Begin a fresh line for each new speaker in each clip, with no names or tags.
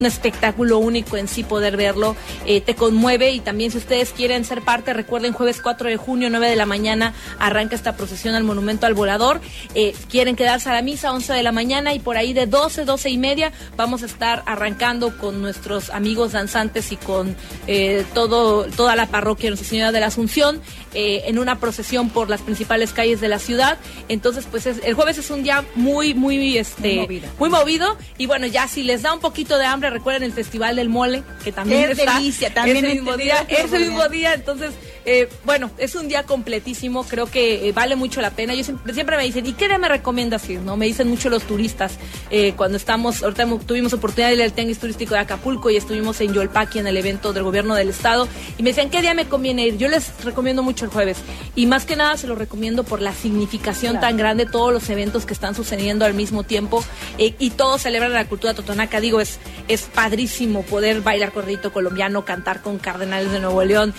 un espectáculo único en sí poder verlo, te conmueve. Y también si ustedes quieren ser parte, recuerden, jueves 4 de junio, 9 de la mañana, arranca esta procesión al Monumento al Volador. Quieren quedarse a la misa, 11 de la mañana, y por ahí de 12 y media vamos a estar arrancando con nuestros amigos danzantes y con toda la parroquia Nuestra Señora de la Asunción, en una procesión por las principales calles de la ciudad. Entonces, pues el jueves es un día muy movido. Y bueno, ya si les da un poquito de hambre, recuerden el Festival del Mole, que también
¡qué delicia! También
ese mismo día. Entonces, bueno, es un día completísimo. Creo que vale mucho la pena. Yo siempre me dicen, ¿y qué día me recomiendas ir? ¿No? Me dicen mucho los turistas. Cuando ahorita tuvimos oportunidad de ir al Tianguis Turístico de Acapulco y estuvimos en Yolpaqui en el evento del gobierno del estado, y me decían, ¿qué día me conviene ir? Yo les recomiendo mucho el jueves, y más que nada se lo recomiendo por la significación tan grande, todos los eventos que están sucediendo al mismo tiempo, y todos celebran la cultura totonaca. Digo, es padrísimo poder bailar corridito colombiano, cantar con Cardenales de Nuevo León,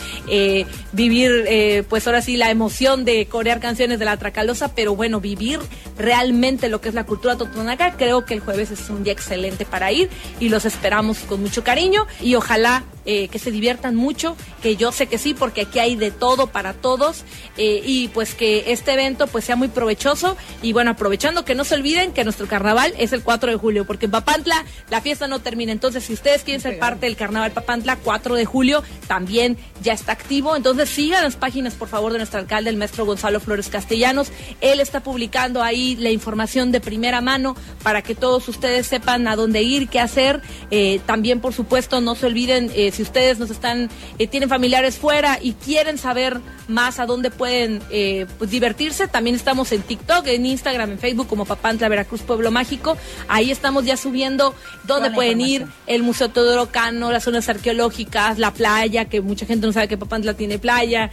vivir, pues ahora sí, la emoción de corear canciones de la Tracalosa, pero bueno, vivir realmente lo que es la cultura totonaca. Creo que el jueves es un día excelente para ir, y los esperamos con mucho cariño, y ojalá que se diviertan mucho, que yo sé que sí, porque aquí hay de todo para todos, y pues que este evento pues sea muy provechoso. Y bueno, aprovechando, que no se olviden que nuestro carnaval es el 4 de julio, porque en Papantla la fiesta no termina. Entonces, si ustedes quieren ser parte del carnaval Papantla, 4 de julio también ya está activo. Entonces, sigan las páginas, por favor, de nuestro alcalde, el maestro Gonzalo Flores Castellanos. Él está publicando ahí la información de primera mano para que todos ustedes sepan a dónde ir, qué hacer. También, por supuesto, no se olviden, si ustedes tienen familiares fuera y quieren saber más a dónde pueden pues divertirse, también estamos en TikTok, en Instagram, en Facebook, como Papantla Veracruz Pueblo Mágico. Ahí estamos ya subiendo dónde pueden ir, el Museo Teodoro Cano, las zonas arqueológicas, la playa, que mucha gente no sabe que Papantla tiene playa,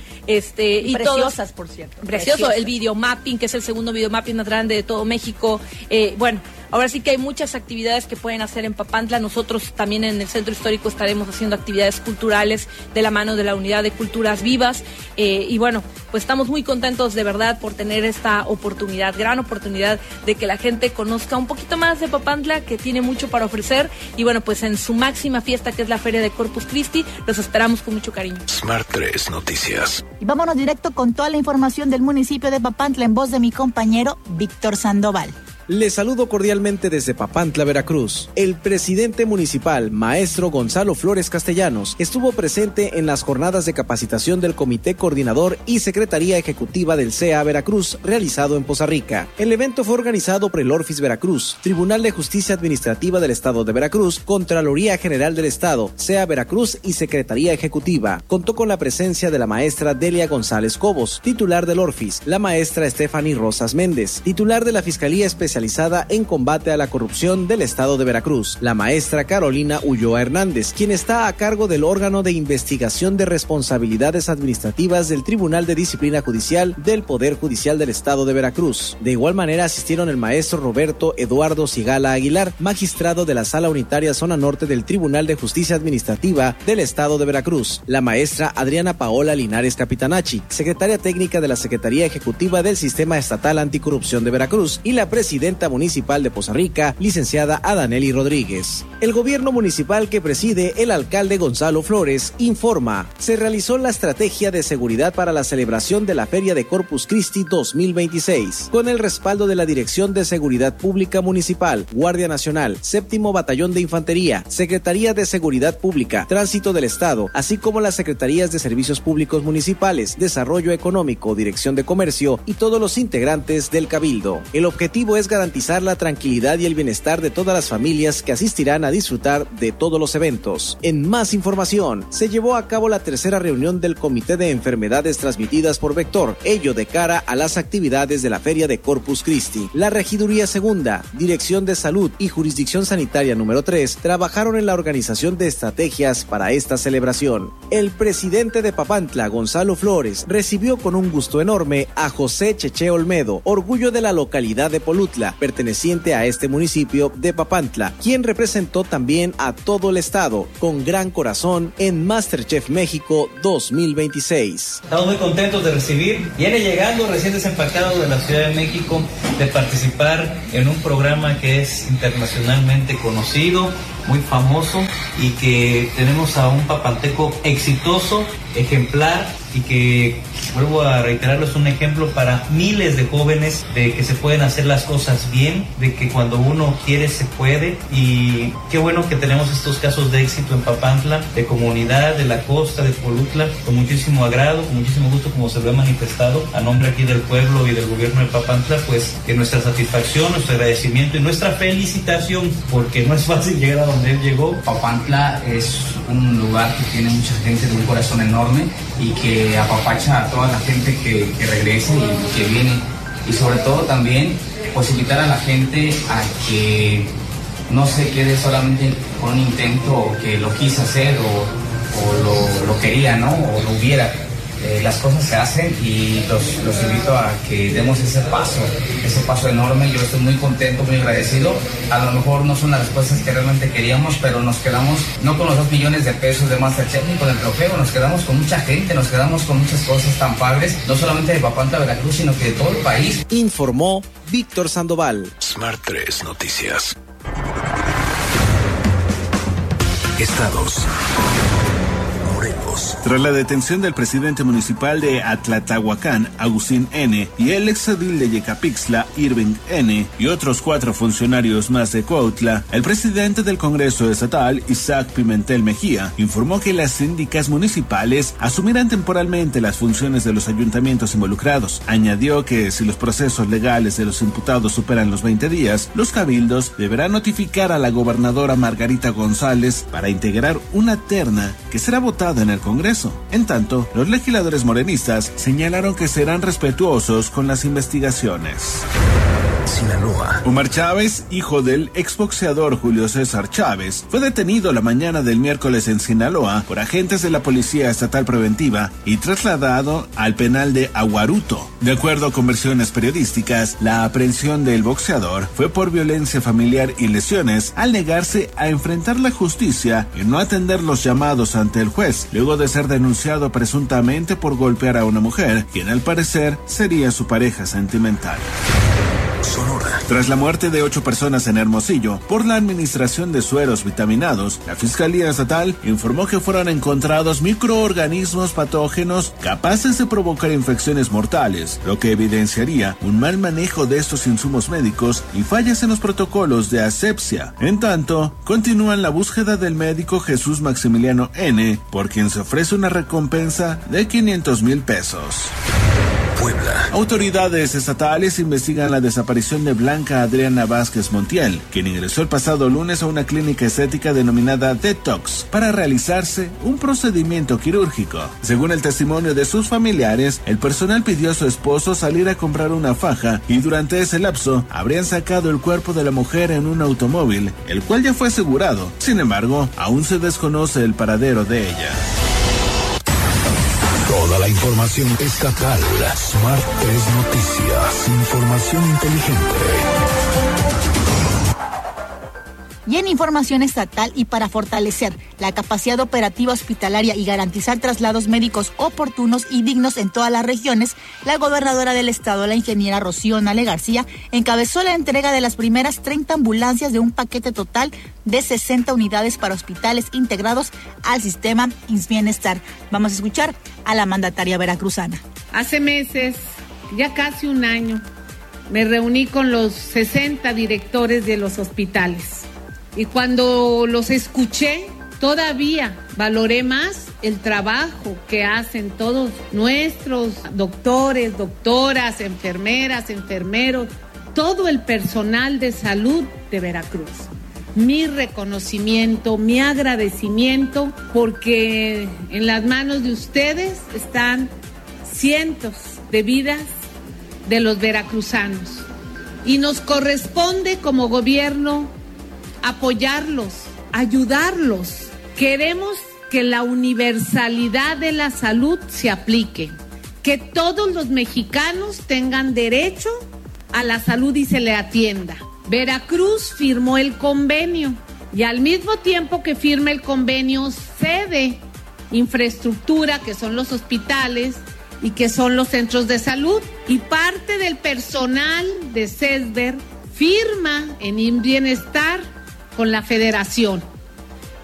y
preciosas, por cierto.
Precioso, el videomapping, que es el segundo videomapping más grande de todo México. Bueno, ahora sí que hay muchas actividades que pueden hacer en Papantla. Nosotros también en el Centro Histórico estaremos haciendo actividades culturales de la mano de la Unidad de Culturas Vivas. Y bueno, pues estamos muy contentos de verdad por tener esta oportunidad, gran oportunidad de que la gente conozca un poquito más de Papantla, que tiene mucho para ofrecer. Y bueno, pues en su máxima fiesta, que es la Feria de Corpus Christi, los esperamos con mucho cariño.
Smart 3 Noticias.
Y vámonos directo con toda la información del municipio de Papantla en voz de mi compañero Víctor Sandoval.
Les saludo cordialmente desde Papantla, Veracruz. El presidente municipal, maestro Gonzalo Flores Castellanos, estuvo presente en las jornadas de capacitación del Comité Coordinador y Secretaría Ejecutiva del CEA Veracruz, realizado en Poza Rica. El evento fue organizado por el Orfis Veracruz, Tribunal de Justicia Administrativa del Estado de Veracruz, Contraloría General del Estado, CEA Veracruz y Secretaría Ejecutiva. Contó con la presencia de la maestra Delia González Cobos, titular del Orfis, la maestra Stephanie Rosas Méndez, titular de la Fiscalía Especializada en combate a la corrupción del Estado de Veracruz, la maestra Carolina Ulloa Hernández, quien está a cargo del órgano de investigación de responsabilidades administrativas del Tribunal de Disciplina Judicial del Poder Judicial del Estado de Veracruz. De igual manera asistieron el maestro Roberto Eduardo Sigala Aguilar, magistrado de la Sala Unitaria Zona Norte del Tribunal de Justicia Administrativa del Estado de Veracruz, la maestra Adriana Paola Linares Capitanachi, secretaria técnica de la Secretaría Ejecutiva del Sistema Estatal Anticorrupción de Veracruz, y la presidenta municipal de Poza Rica, licenciada Adaneli Rodríguez. El gobierno municipal que preside el alcalde Gonzalo Flores informa: se realizó la estrategia de seguridad para la celebración de la Feria de Corpus Christi 2026, con el respaldo de la Dirección de Seguridad Pública Municipal, Guardia Nacional, Séptimo Batallón de Infantería, Secretaría de Seguridad Pública, Tránsito del Estado, así como las Secretarías de Servicios Públicos Municipales, Desarrollo Económico, Dirección de Comercio y todos los integrantes del Cabildo. El objetivo es garantizar la tranquilidad y el bienestar de todas las familias que asistirán a disfrutar de todos los eventos. En más información, se llevó a cabo la tercera reunión del Comité de Enfermedades Transmitidas por Vector, ello de cara a las actividades de la Feria de Corpus Christi. La Regiduría Segunda, Dirección de Salud y Jurisdicción Sanitaria número 3 trabajaron en la organización de estrategias para esta celebración. El presidente de Papantla, Gonzalo Flores, recibió con un gusto enorme a José Cheche Olmedo, orgullo de la localidad de Polutla, perteneciente a este municipio de Papantla, quien representó también a todo el estado con gran corazón en MasterChef México 2026.
Estamos muy contentos de recibir, viene llegando recién desempacado de la Ciudad de México, de participar en un programa que es internacionalmente conocido, muy famoso y que tenemos a un papanteco exitoso, ejemplar y que, vuelvo a reiterarlo, es un ejemplo para miles de jóvenes de que se pueden hacer las cosas bien, de que cuando uno quiere se puede, y qué bueno que tenemos estos casos de éxito en Papantla, de comunidad, de la costa, de Polutla, con muchísimo agrado, con muchísimo gusto, como se lo he manifestado a nombre aquí del pueblo y del gobierno de Papantla, pues que nuestra satisfacción, nuestro agradecimiento y nuestra felicitación, porque no es fácil llegar a donde él llegó.
Papantla es un lugar que tiene mucha gente de un corazón enorme y que apapacha a toda la gente que regresa y que viene, y sobre todo también pues invitar a la gente a que no se quede solamente con un intento que lo quise hacer o lo quería, ¿no? O lo hubiera. Las cosas se hacen y los invito a que demos ese paso enorme. Yo estoy muy contento, muy agradecido. A lo mejor no son las respuestas que realmente queríamos, pero nos quedamos no con los 2 millones de pesos de MasterChef ni con el trofeo, nos quedamos con mucha gente, nos quedamos con muchas cosas tan padres, no solamente de Papantla, Veracruz, sino que de todo el país.
Informó Víctor Sandoval.
Smart 3 Noticias. Estados.
Tras la detención del presidente municipal de Atlatlahuacán, Agustín N., y el exedil de Yecapixtla, Irving N., y otros 4 funcionarios más de Cuautla, el presidente del Congreso Estatal, Isaac Pimentel Mejía, informó que las síndicas municipales asumirán temporalmente las funciones de los ayuntamientos involucrados. Añadió que si los procesos legales de los imputados superan los 20 días, los cabildos deberán notificar a la gobernadora Margarita González para integrar una terna que será votada en el Congreso. En tanto, los legisladores morenistas señalaron que serán respetuosos con las investigaciones.
Sinaloa.
Omar Chávez, hijo del exboxeador Julio César Chávez, fue detenido la mañana del miércoles en Sinaloa por agentes de la Policía Estatal Preventiva y trasladado al penal de Aguaruto. De acuerdo con versiones periodísticas, la aprehensión del boxeador fue por violencia familiar y lesiones al negarse a enfrentar la justicia y no atender los llamados ante el juez, luego de ser denunciado presuntamente por golpear a una mujer, quien al parecer sería su pareja sentimental.
Sonora.
Tras la muerte de 8 personas en Hermosillo por la administración de sueros vitaminados, la Fiscalía Estatal informó que fueron encontrados microorganismos patógenos capaces de provocar infecciones mortales, lo que evidenciaría un mal manejo de estos insumos médicos y fallas en los protocolos de asepsia. En tanto, continúan la búsqueda del médico Jesús Maximiliano N., por quien se ofrece una recompensa de 500,000 pesos.
Puebla.
Autoridades estatales investigan la desaparición de Blanca Adriana Vázquez Montiel, quien ingresó el pasado lunes a una clínica estética denominada Detox para realizarse un procedimiento quirúrgico. Según el testimonio de sus familiares, el personal pidió a su esposo salir a comprar una faja y durante ese lapso habrían sacado el cuerpo de la mujer en un automóvil, el cual ya fue asegurado. Sin embargo, aún se desconoce el paradero de ella.
Toda la información estatal. Smart 3 Noticias. Información inteligente.
Y en información estatal, y para fortalecer la capacidad operativa hospitalaria y garantizar traslados médicos oportunos y dignos en todas las regiones, la gobernadora del estado, la ingeniera Rocío Nale García, encabezó la entrega de las primeras 30 ambulancias de un paquete total de 60 unidades para hospitales integrados al sistema IMSS-Bienestar. Vamos a escuchar a la mandataria veracruzana.
Hace meses, ya casi un año, me reuní con los 60 directores de los hospitales. Y cuando los escuché, todavía valoré más el trabajo que hacen todos nuestros doctores, doctoras, enfermeras, enfermeros, todo el personal de salud de Veracruz. Mi reconocimiento, mi agradecimiento, porque en las manos de ustedes están cientos de vidas de los veracruzanos. Y nos corresponde como gobierno apoyarlos, ayudarlos. Queremos que la universalidad de la salud se aplique, que todos los mexicanos tengan derecho a la salud y se le atienda. Veracruz firmó el convenio y al mismo tiempo que firma el convenio cede infraestructura, que son los hospitales y que son los centros de salud, y parte del personal de CESBER firma en IMSS Bienestar con la federación.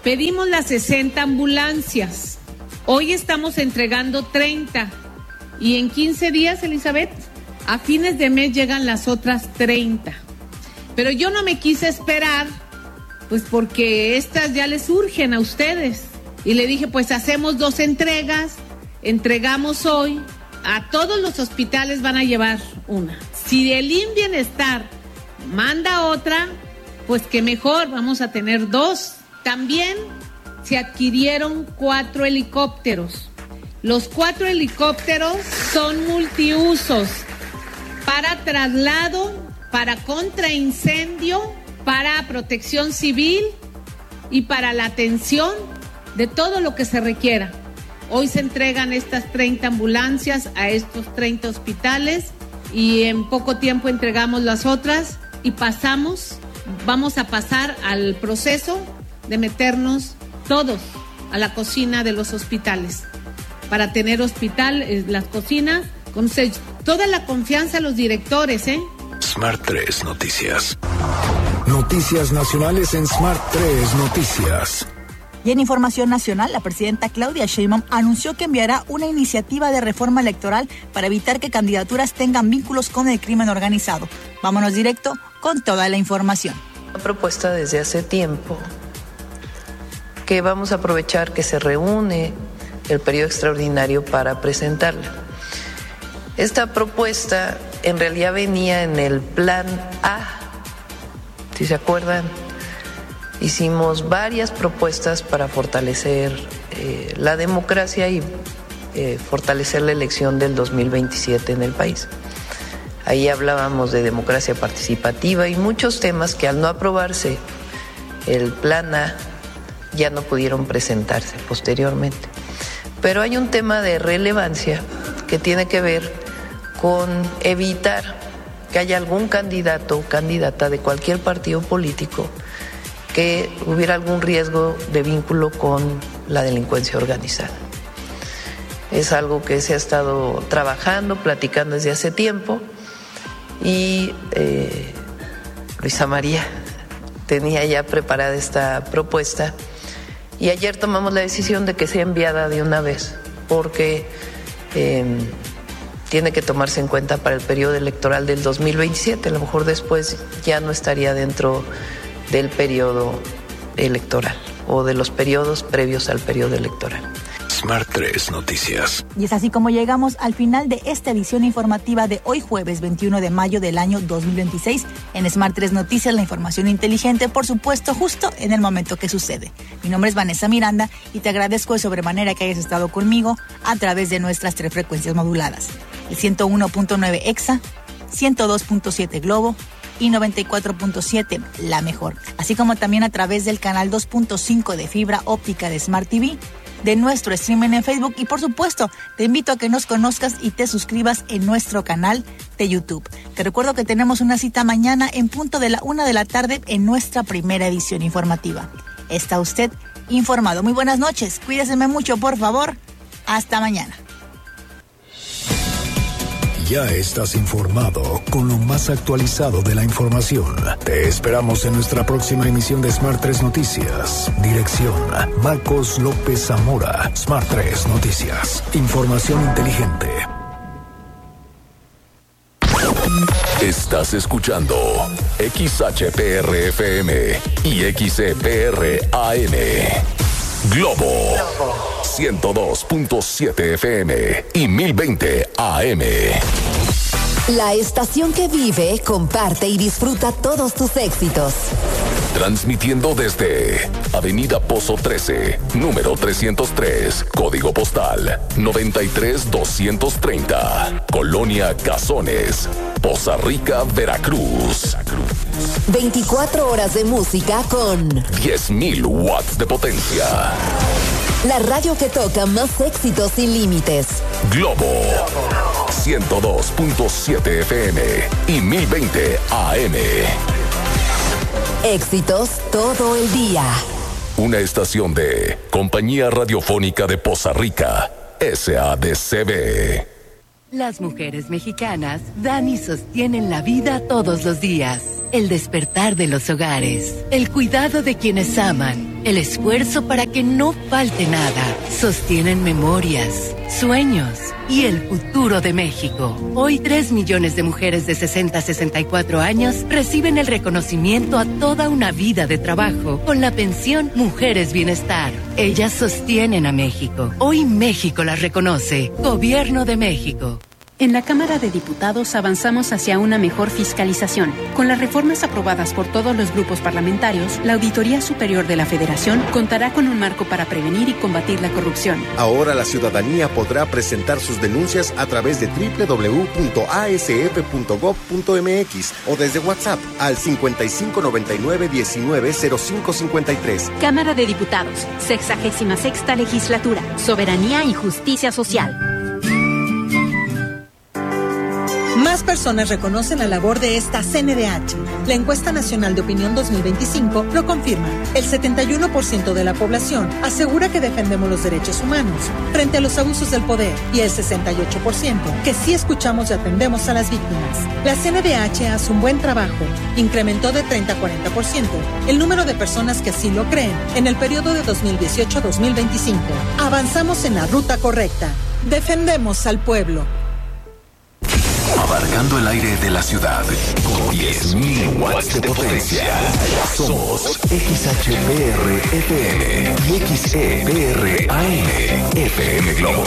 Pedimos las 60 ambulancias. Hoy estamos entregando 30. Y en 15 días, Elizabeth, a fines de mes llegan las otras 30. Pero yo no me quise esperar, pues porque estas ya les urgen a ustedes. Y le dije, pues hacemos 2 entregas, entregamos hoy, a todos los hospitales van a llevar una. Si el INS manda otra, pues que mejor, vamos a tener 2. También se adquirieron 4 helicópteros. Los 4 helicópteros son multiusos para traslado, para contraincendio, para protección civil y para la atención de todo lo que se requiera. Hoy se entregan estas 30 ambulancias a estos 30 hospitales y en poco tiempo entregamos las otras y vamos a pasar al proceso de meternos todos a la cocina de los hospitales para tener las cocinas con toda la confianza a los directores,
Smart 3 Noticias. Noticias nacionales en Smart 3 Noticias.
Y en información nacional, la presidenta Claudia Sheinbaum anunció que enviará una iniciativa de reforma electoral para evitar que candidaturas tengan vínculos con el crimen organizado. Vámonos directo con toda la información.
Una propuesta desde hace tiempo que vamos a aprovechar que se reúne el periodo extraordinario para presentarla. Esta propuesta en realidad venía en el plan A, si se acuerdan. Hicimos varias propuestas para fortalecer la democracia y fortalecer la elección del 2027 en el país. Ahí hablábamos de democracia participativa y muchos temas que al no aprobarse el plan A ya no pudieron presentarse posteriormente. Pero hay un tema de relevancia que tiene que ver con evitar que haya algún candidato o candidata de cualquier partido político que hubiera algún riesgo de vínculo con la delincuencia organizada. Es algo que se ha estado trabajando, platicando desde hace tiempo y Luisa María tenía ya preparada esta propuesta y ayer tomamos la decisión de que sea enviada de una vez porque tiene que tomarse en cuenta para el periodo electoral del 2027, a lo mejor después ya no estaría dentro del periodo electoral o de los periodos previos al periodo electoral.
Smart 3 Noticias.
Y es así como llegamos al final de esta edición informativa de hoy jueves 21 de mayo del año 2026. En Smart 3 Noticias, la información inteligente, por supuesto, justo en el momento que sucede. Mi nombre es Vanessa Miranda y te agradezco de sobremanera que hayas estado conmigo a través de nuestras 3 frecuencias moduladas. El 101.9 EXA, 102.7 Globo y 94.7 La Mejor, así como también a través del canal 2.5 de fibra óptica de Smart TV, de nuestro streaming en Facebook y por supuesto te invito a que nos conozcas y te suscribas en nuestro canal de YouTube. Te recuerdo que tenemos una cita mañana en punto de la 1 de la tarde en nuestra primera edición informativa. Está usted informado. Muy buenas noches, cuídese mucho por favor, hasta mañana.
Ya estás informado con lo más actualizado de la información. Te esperamos en nuestra próxima emisión de Smart 3 Noticias. Dirección: Marcos López Zamora. Smart 3 Noticias. Información inteligente. Estás escuchando XHPR-FM y XCPR-AM. Globo 102.7 FM y 1020 AM.
La estación que vive, comparte y disfruta todos tus éxitos.
Transmitiendo desde Avenida Pozo 13, número 303, código postal 93230, Colonia Cazones, Poza Rica, Veracruz.
24 horas de música con
10.000 watts de potencia.
La radio que toca más éxitos sin límites.
Globo 102.7 FM y 1020 AM.
Éxitos todo el día.
Una estación de Compañía Radiofónica de Poza Rica, SADCB.
Las mujeres mexicanas dan y sostienen la vida todos los días. El despertar de los hogares, el cuidado de quienes aman, el esfuerzo para que no falte nada. Sostienen memorias, sueños y el futuro de México. Hoy 3 millones de mujeres de 60 a 64 años reciben el reconocimiento a toda una vida de trabajo con la pensión Mujeres Bienestar. Ellas sostienen a México. Hoy México las reconoce. Gobierno de México.
En la Cámara de Diputados avanzamos hacia una mejor fiscalización. Con las reformas aprobadas por todos los grupos parlamentarios, la Auditoría Superior de la Federación contará con un marco para prevenir y combatir la corrupción.
Ahora la ciudadanía podrá presentar sus denuncias a través de www.asf.gov.mx o desde WhatsApp al 5599-190553.
Cámara de Diputados, 66ª Legislatura, Soberanía y Justicia Social.
Más personas reconocen la labor de esta CNDH. La encuesta nacional de opinión 2025 lo confirma. El 71% de la población asegura que defendemos los derechos humanos frente a los abusos del poder y el 68% que sí escuchamos y atendemos a las víctimas. La CNDH hace un buen trabajo. Incrementó de 30 a 40% el número de personas que así lo creen en el periodo de 2018 a 2025. Avanzamos en la ruta correcta. Defendemos al pueblo.
Abarcando el aire de la ciudad con 10.000 watts de potencia. Somos XHPR-FM y XEPR-AM. FM Globo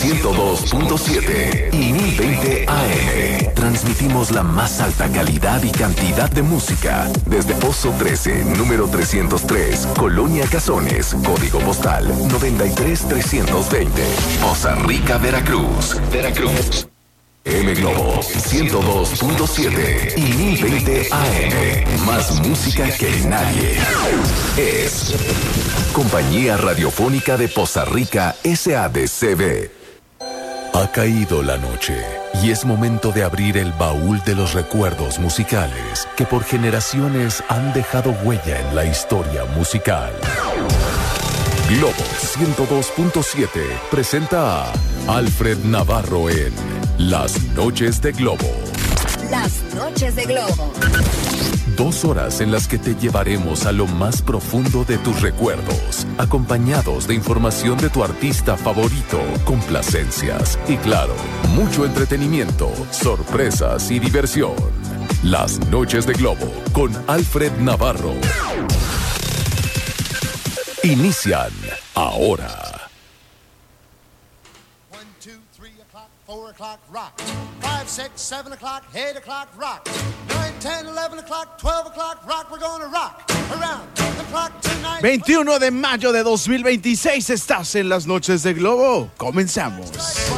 102.7 y 1020 AM. Transmitimos la más alta calidad y cantidad de música desde Pozo 13, número 303, Colonia Cazones, código postal 93320, Poza Rica, Veracruz. M Globo 102.7 y 1020 AM. Más música que nadie. Es Compañía Radiofónica de Poza Rica SADCB. Ha caído la noche y es momento de abrir el baúl de los recuerdos musicales que por generaciones han dejado huella en la historia musical. Globo 102.7 presenta a Alfred Navarro en Las Noches de Globo.
Las Noches de Globo.
2 horas en las que te llevaremos a lo más profundo de tus recuerdos, acompañados de información de tu artista favorito, complacencias y, claro, mucho entretenimiento, sorpresas y diversión. Las Noches de Globo con Alfred Navarro. Inician ahora.
1, 2, 3 o'clock, 4 o'clock, rock. 5, 6, 7 o'clock, 8 o'clock, rock. 9, 10, 11 o'clock, 12 o'clock, rock. We're gonna rock around the clock tonight.
21 de mayo de 2026, estás en Las Noches de Globo. Comenzamos.